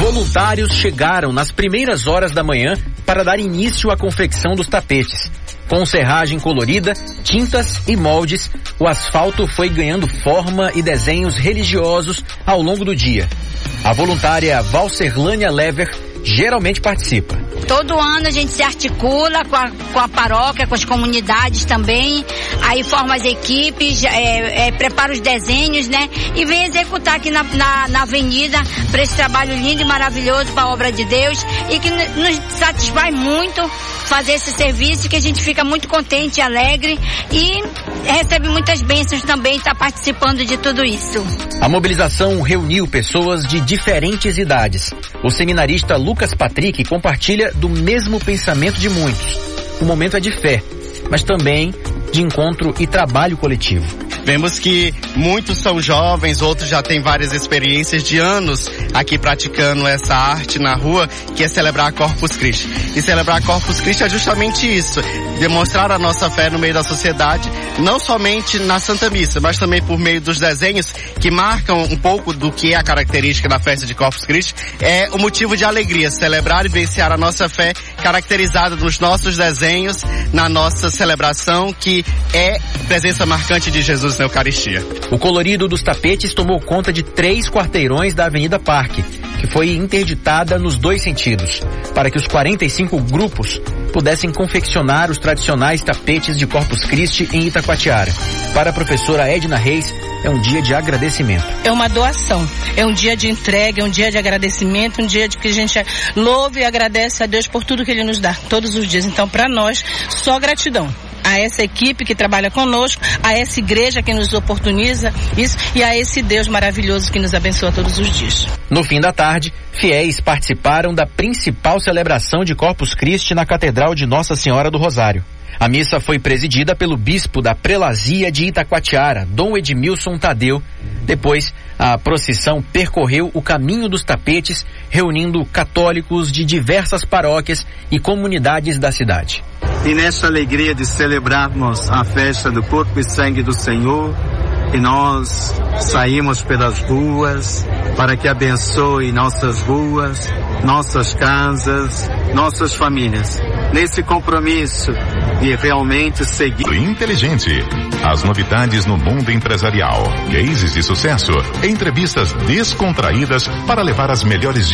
Voluntários chegaram nas primeiras horas da manhã para dar início à confecção dos tapetes. Com serragem colorida, tintas e moldes, o asfalto foi ganhando forma e desenhos religiosos ao longo do dia. A voluntária Valcerlânia Lever geralmente participa. Todo ano a gente se articula com a paróquia, com as comunidades também, aí forma as equipes, prepara os desenhos, né? E vem executar aqui na avenida para esse trabalho lindo e maravilhoso para a obra de Deus e que nos satisfaz muito fazer esse serviço, que a gente fica muito contente e alegre e recebe muitas bênçãos também estar participando de tudo isso. A mobilização reuniu pessoas de diferentes idades. O seminarista Lucas Patrick compartilha do mesmo pensamento de muitos. O momento é de fé, mas também de encontro e trabalho coletivo. Vemos que muitos são jovens, outros já têm várias experiências de anos aqui praticando essa arte na rua, que é celebrar Corpus Christi. E celebrar Corpus Christi é justamente isso, demonstrar a nossa fé no meio da sociedade, não somente na Santa Missa, mas também por meio dos desenhos que marcam um pouco do que é a característica da festa de Corpus Christi. É o motivo de alegria, celebrar e vivenciar a nossa fé caracterizada nos nossos desenhos, na nossa celebração, que é presença marcante de Jesus na Eucaristia. O colorido dos tapetes tomou conta de 3 quarteirões da Avenida Parque, que foi interditada nos 2 sentidos, para que os 45 grupos pudessem confeccionar os tradicionais tapetes de Corpus Christi em Itacoatiara. Para a professora Edna Reis, é um dia de agradecimento. É uma doação, é um dia de entrega, é um dia de agradecimento, um dia de que a gente louve e agradece a Deus por tudo que Ele nos dá, todos os dias. Então, para nós, só gratidão a essa equipe que trabalha conosco, a essa igreja que nos oportuniza isso e a esse Deus maravilhoso que nos abençoa todos os dias. No fim da tarde, fiéis participaram da principal celebração de Corpus Christi na Catedral de Nossa Senhora do Rosário. A missa foi presidida pelo bispo da Prelazia de Itacoatiara, Dom Edmilson Tadeu. Depois, a procissão percorreu o caminho dos tapetes, reunindo católicos de diversas paróquias e comunidades da cidade. E nesta alegria de celebrarmos a festa do corpo e sangue do Senhor, e nós saímos pelas ruas para que abençoe nossas ruas, nossas casas, nossas famílias. Nesse compromisso de realmente seguir. Inteligente. As novidades no mundo empresarial. Cases de sucesso. Entrevistas descontraídas para levar as melhores